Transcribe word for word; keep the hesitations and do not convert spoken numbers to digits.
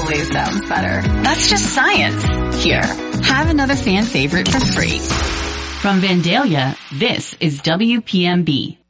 always sounds better. That's just science. Here, have another fan favorite for free. From Vandalia, this is W P M B.